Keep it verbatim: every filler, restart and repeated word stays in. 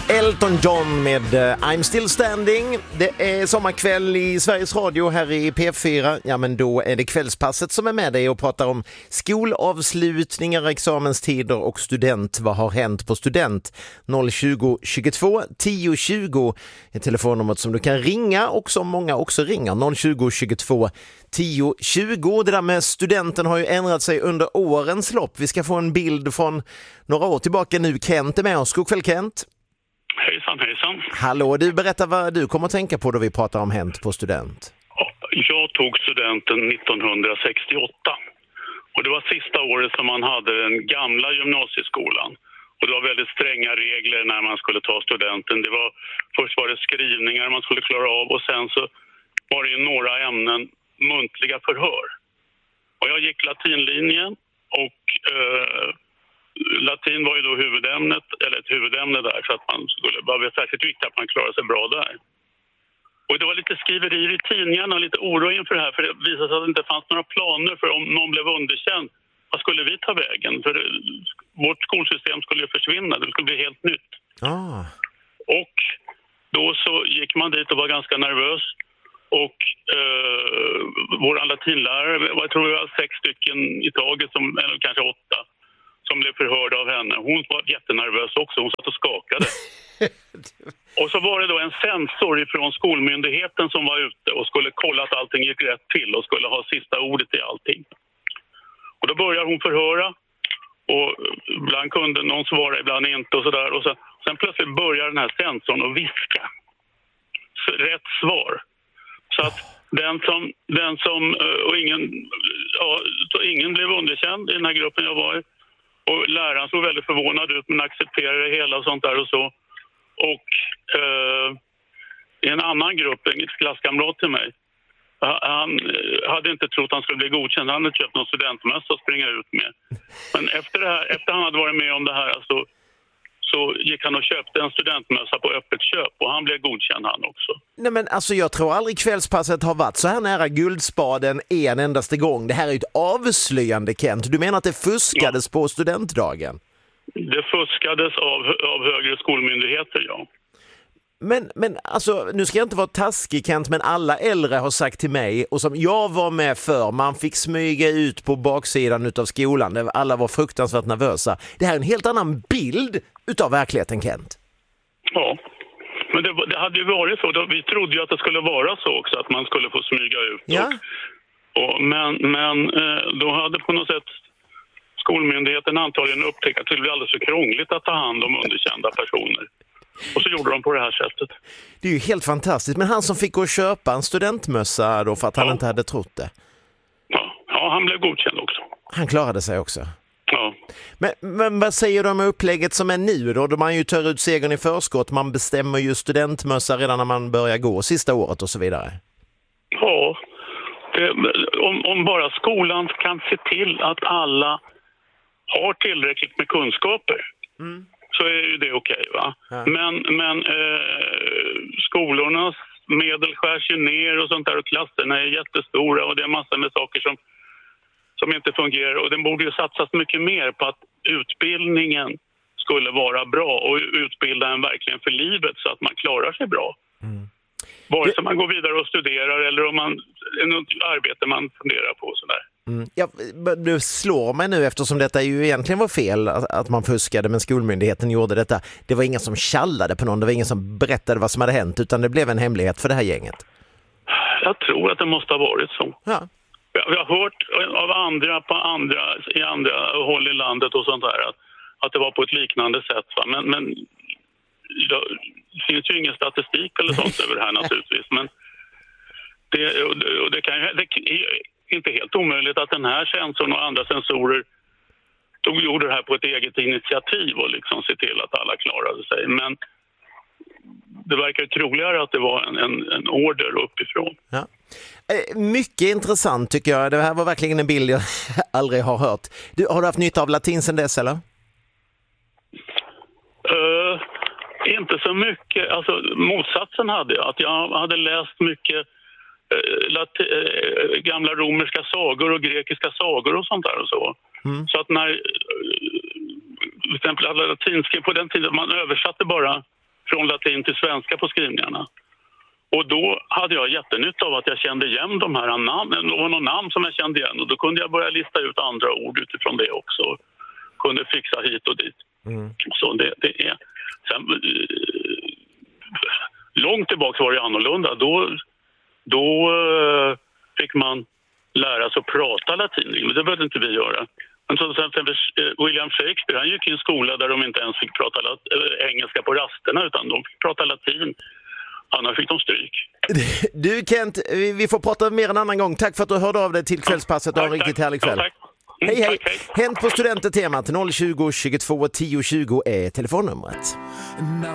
Elton John med uh, I'm Still Standing. Det är sommarkväll i Sveriges Radio här i P fyra. Ja, men då är det kvällspasset som är med dig och pratar om skolavslutningar, examenstider och student. Vad har hänt på student? noll tjugo tjugotvå tio tjugo är telefonnumret som du kan ringa och som många också ringer. noll tjugo tjugotvå tio tjugo. Det där med studenten har ju ändrat sig under årens lopp. Vi ska få en bild från några år tillbaka nu. Kent är med oss. God kväll, Kent. Hejsan, hejsan. Hallå, du berättar vad du kommer att tänka på då vi pratar om hänt på student. Jag tog studenten nittonhundrasextioåtta och det var sista året som man hade den gamla gymnasieskolan. Och det var väldigt stränga regler när man skulle ta studenten. Det var, först var det skrivningar man skulle klara av och sen så var det några ämnen muntliga förhör. Och jag gick latinlinjen och... Eh, Latin var ju då huvudämnet, eller ett huvudämne där, så att man skulle, det var särskilt viktigt att man klarade sig bra där. Och det var lite skriverier i tidningarna och lite oro inför det här, för det visade sig att det inte fanns några planer för om någon blev underkänd. Vad skulle vi ta vägen? För det, vårt skolsystem skulle ju försvinna, det skulle bli helt nytt. Ah. Och då så gick man dit och var ganska nervös. Och eh, vår latinlärare, jag tror det var sex stycken i taget, som, eller kanske åtta, som blev förhörd av henne. Hon var jättenervös också. Hon satt och skakade. Och så var det då en censor ifrån skolmyndigheten som var ute och skulle kolla att allting gick rätt till och skulle ha sista ordet i allting. Och då börjar hon förhöra och ibland kunde någon svara, ibland inte och sådär. Och sen, sen plötsligt börjar den här sensorn att viska. Så, rätt svar. Så att den som, den som och ingen, ja, ingen blev underkänd i den här gruppen jag var i. Och läraren såg väldigt förvånad ut men accepterade det hela och sånt där och så. Och eh, i en annan grupp, en klasskamrat till mig, han hade inte trott att han skulle bli godkänd. Han hade köpt någon studentmössa att springa ut med. Men efter, det här, efter han hade varit med om det här så, så gick han och köpte en studentmössa på öppet köp och han blev godkänd han också. Nej, men alltså jag tror aldrig kvällspasset har varit så här nära guldspaden en endaste gång. Det här är ju ett avslöjande, Kent. Du menar att det fuskades ja. på studentdagen? Det fuskades av, av högre skolmyndigheter, ja. Men, men alltså, nu ska jag inte vara taskig, Kent, men alla äldre har sagt till mig, och som jag var med för, man fick smyga ut på baksidan utav skolan där alla var fruktansvärt nervösa. Det här är en helt annan bild utav verkligheten, Kent. Ja, men det, det hade ju varit så. Vi trodde ju att det skulle vara så också, att man skulle få smyga ut. Ja. Och, och, men men då hade på något sätt skolmyndigheten antagligen upptäckt att det blev alldeles för krångligt att ta hand om underkända personer. Och så gjorde de på det här sättet. Det är ju helt fantastiskt. Men han som fick gå och köpa en studentmössa då för att han ja. inte hade trott det. Ja. ja, han blev godkänd också. Han klarade sig också. Ja. Men, men vad säger du om upplägget som är nu då? Då man ju tar ut segern i förskott. Man bestämmer ju studentmössa redan när man börjar gå sista året och så vidare. Ja, det, om, om bara skolan kan se till att alla har tillräckligt med kunskaper. Mm. Så är ju det okej, va? Ja. Men, men eh, skolornas medel skärs ju ner och sånt där och klasserna är jättestora och det är massor med saker som, som inte fungerar. Och det borde ju satsas mycket mer på att utbildningen skulle vara bra och utbilda en verkligen för livet så att man klarar sig bra. Mm. Vare sig man går vidare och studerar eller om man är något arbete man funderar på sådär. Mm. Ja, du slår mig nu eftersom detta ju egentligen var fel att man fuskade men skolmyndigheten gjorde detta. Det var ingen som tjallade på någon, det var ingen som berättade vad som hade hänt utan det blev en hemlighet för det här gänget. Jag tror att det måste ha varit så. Ja. Jag har hört av andra på andra i andra håll i landet och sånt där att, att det var på ett liknande sätt, va? Men, men ja, det finns ju ingen statistik eller sånt över det här naturligtvis, men det, och det, och det kan ju det är inte helt omöjligt att den här sensorn och andra sensorer tog gjorde det här på ett eget initiativ och liksom se till att alla klarade sig, men det verkar troligare att det var en, en, en order uppifrån. Ja. Mycket intressant tycker jag. Det här var verkligen en bild jag aldrig har hört. Du, har du haft nytta av latin sedan dess eller? Uh, inte så mycket. Alltså, motsatsen hade jag. Att jag hade läst mycket uh, lat- uh, gamla romerska sagor och grekiska sagor och sånt där och så. Mm. Så att när uh, till exempel alla latinska på den tiden man översatte bara från latin till svenska på skrivningarna. Och då hade jag jättenytta av att jag kände igen de här namnen. Det var någon namn som jag kände igen och då kunde jag börja lista ut andra ord utifrån det också. Kunde fixa hit och dit. Mm. Så det, det är... Sen, långt tillbaka var det annorlunda. Då, då fick man lära sig att prata latin, men det behövde inte vi göra. Men så, sen, William Shakespeare, han gick i en skola där de inte ens fick prata lat, äh, engelska på rasterna utan de fick prata latin. Annars fick de stryk. Du Kent, vi får prata mer en annan gång. Tack för att du hörde av dig till Kvällspasset och ha en riktigt härlig kväll. Ja, hej hej! Tack, hej. Hänt på studentetemat noll tjugo, tjugotvå, tio tjugo är telefonnumret.